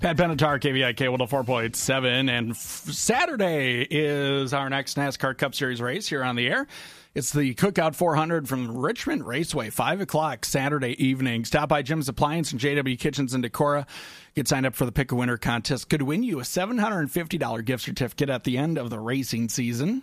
Pat Benatar, KVIK 104.7, and Saturday is our next NASCAR Cup Series race here on the air. It's the Cookout 400 from Richmond Raceway, 5 o'clock Saturday evening. Stop by Jim's Appliance and JW Kitchens in Decorah. Get signed up for the Pick a Winner contest. Could win you a $750 gift certificate at the end of the racing season.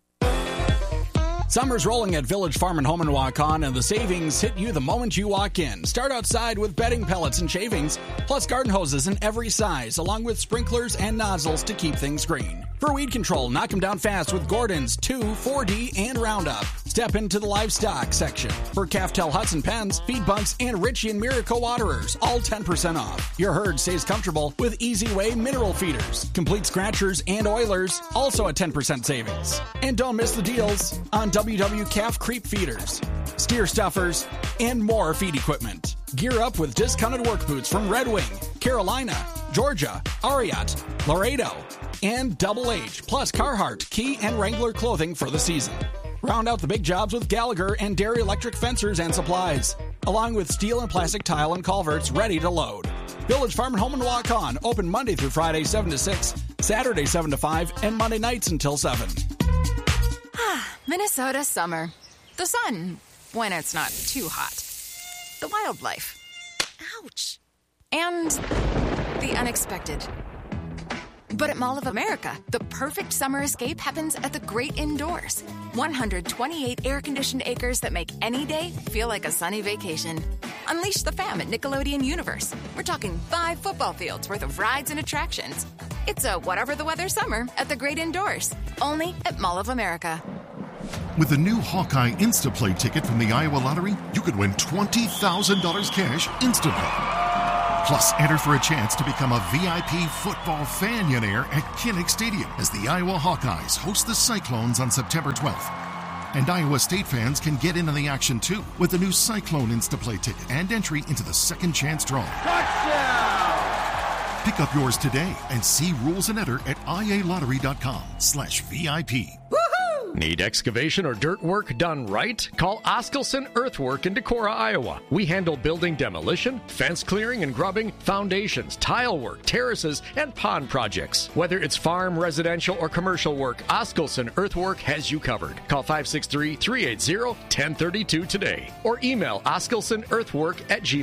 Summer's rolling at Village Farm and Home in Waukon, and the savings hit you the moment you walk in. Start outside with bedding pellets and shavings, plus garden hoses in every size, along with sprinklers and nozzles to keep things green. For weed control, knock them down fast with Gordon's 2, 4D, and Roundup. Step into the livestock section. For Calf-Tail Hudson pens, feed bunks, and Richie and Miracle waterers, all 10% off. Your herd stays comfortable with Easy Way mineral feeders, complete scratchers, and oilers, also at 10% savings. And don't miss the deals on WW Calf Creep feeders, steer stuffers, and more feed equipment. Gear up with discounted work boots from Red Wing, Carolina, Georgia, Ariat, Laredo, and Double H, plus Carhartt, Key, and Wrangler clothing for the season. Round out the big jobs with Gallagher and Dairy Electric fencers and supplies, along with steel and plastic tile and culverts ready to load. Village Farm and Home and Walk On, open Monday through Friday 7 to 6, Saturday 7 to 5, and Monday nights until 7. Minnesota summer. The sun, when it's not too hot. The wildlife. Ouch. And the unexpected. But at Mall of America, the perfect summer escape happens at the great indoors. 128 air-conditioned acres that make any day feel like a sunny vacation. Unleash the fam at Nickelodeon Universe. We're talking 5 football fields worth of rides and attractions. It's a whatever the weather summer at the great indoors. Only at Mall of America. With the new Hawkeye Instaplay ticket from the Iowa Lottery, you could win $20,000 cash instantly. Plus, enter for a chance to become a VIP football fanionaire at Kinnick Stadium as the Iowa Hawkeyes host the Cyclones on September 12th. And Iowa State fans can get in on the action too with the new Cyclone Instaplay ticket and entry into the second chance draw. Touchdown! Pick up yours today and see rules and enter at ialottery.com/VIP. Need excavation or dirt work done right? Call Oskelson Earthwork in Decorah, Iowa. We handle building demolition, fence clearing and grubbing, foundations, tile work, terraces, and pond projects. Whether it's farm, residential, or commercial work, Oskelson Earthwork has you covered. Call 563-380-1032 today or email oskelsonearthwork@gmail.com.